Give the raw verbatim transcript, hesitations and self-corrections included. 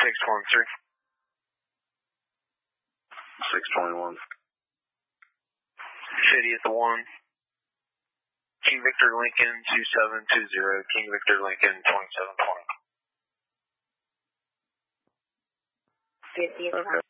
six one three. six twenty-one. City at the one. King Victor Lincoln two seven two zero. King Victor Lincoln twenty-seven twenty. fifty at the Okay.